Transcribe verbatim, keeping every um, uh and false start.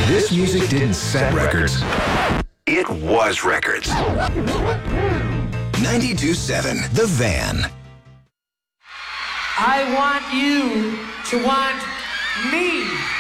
This music didn't set records. It was records. ninety-two seven The Van. I want you to want me.